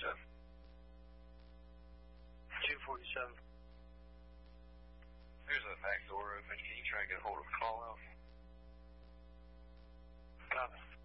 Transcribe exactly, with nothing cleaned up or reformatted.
forty-seven. two forty-seven. There's a back door open. Can you try and get hold of a call out? Copy.